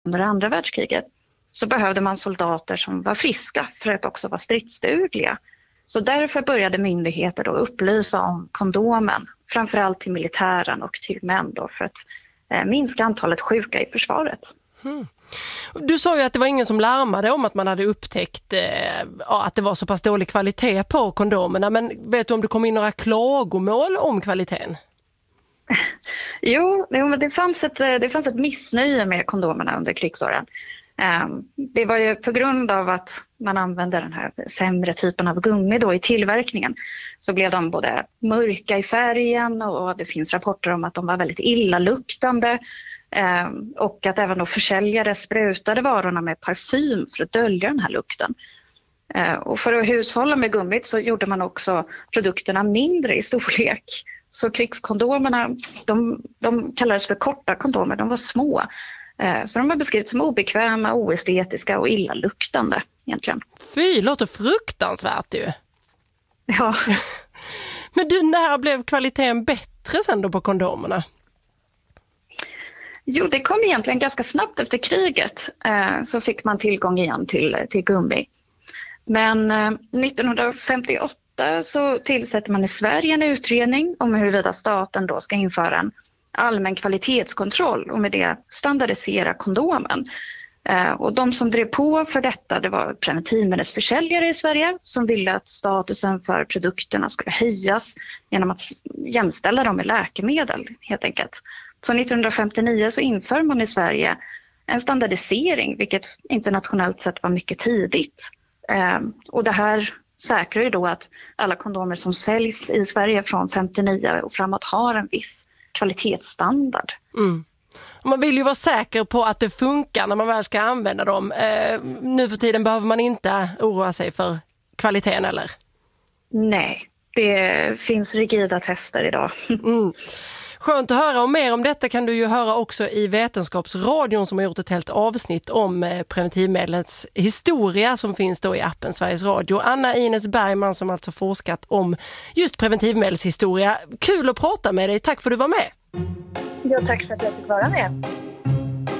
under andra världskriget så behövde man soldater som var friska för att också vara stridsdugliga. Så därför började myndigheter då upplysa om kondomen, framförallt till militären och till män då, för att minska antalet sjuka i försvaret. Du sa ju att det var ingen som larmade om att man hade upptäckt att det var så pass dålig kvalitet på kondomerna. Men vet du om det kom in några klagomål om kvaliteten? Jo, men det fanns ett missnöje med kondomerna under krigsåren. Det var ju på grund av att man använde den här sämre typen av gummi då i tillverkningen, så blev de både mörka i färgen och det finns rapporter om att de var väldigt illaluktande, och att även då försäljare sprutade varorna med parfym för att dölja den här lukten. Och för att hushålla med gummit så gjorde man också produkterna mindre i storlek. Så krigskondomerna, de kallades för korta kondomer, de var små. Så de har beskrivits som obekväma, oestetiska och illaluktande egentligen. Fy, låter fruktansvärt ju. Ja. Men du, när blev kvaliteten bättre sen då på kondomerna? Jo, det kom egentligen ganska snabbt efter kriget, så fick man tillgång igen till gummi. Men 1958 så tillsätter man i Sverige en utredning om huruvida staten då ska införa en allmän kvalitetskontroll och med det standardisera kondomen. Och de som drev på för detta, det var preventivmedelsförsäljare i Sverige som ville att statusen för produkterna skulle höjas genom att jämställa dem med läkemedel helt enkelt. Så 1959 så inför man i Sverige en standardisering, vilket internationellt sett var mycket tidigt. Och det här säkrar ju då att alla kondomer som säljs i Sverige från 59 och framåt har en viss kvalitetsstandard. Man vill ju vara säker på att det funkar när man väl ska använda dem. Nu för tiden behöver man inte oroa sig för kvaliteten, eller? Nej, det finns rigida tester idag. Skönt att höra, och mer om detta kan du ju höra också i Vetenskapsradion som har gjort ett helt avsnitt om preventivmedlets historia som finns då i appen Sveriges Radio. Anna Ines Bergman som alltså forskat om just preventivmedelshistoria. Kul att prata med dig, tack för att du var med. Ja, tack för att jag fick vara med.